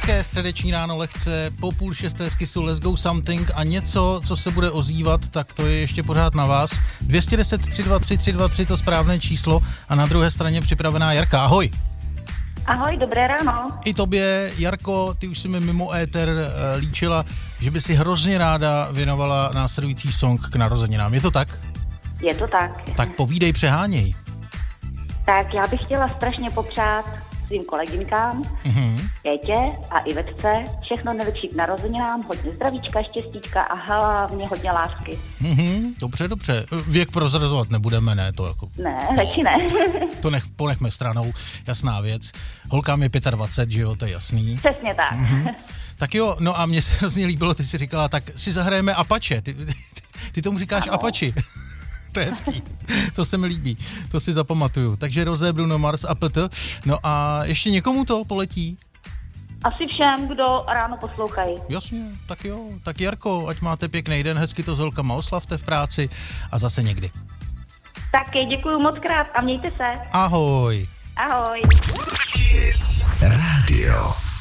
Hezké středeční ráno lehce, po 5:30 z Kissu Let's Go Something a něco, co se bude ozývat, tak to je ještě pořád na vás. 210 323 323 to správné číslo a na druhé straně připravená Jarka. Ahoj. Ahoj, dobré ráno. I tobě, Jarko, ty už si mi mimo éter líčila, že by si hrozně ráda věnovala následující song k narozeninám. Je to tak? Je to tak. Tak povídej, přeháněj. Tak já bych chtěla strašně popřát svým kolegynkám, Pétě a Ivetce, všechno nejlepší k narozeninám, hodně zdravíčka, štěstíčka a hlavně hodně lásky. Dobře. Věk prozrazovat nebudeme, ne? To jako... Ne, radši ne. To ponechme stranou, jasná věc. Holkám je 25, že jo, to je jasný. Přesně tak. Tak jo, no a mně se hrozně líbilo, ty si říkala, tak si zahrajeme Apache. Ty tomu říkáš ano. Apache. To je hezký, to se mi líbí, to si zapamatuju. Takže Rosé, Bruno Mars a PT. No a ještě někomu to poletí? Asi všem, kdo ráno poslouchají. Jasně, tak jo. Tak Jarko, ať máte pěkný den, hezky to s holkama oslavte v práci a zase někdy. Taky děkuju moc krát a mějte se. Ahoj. Ahoj. Kiss Radio.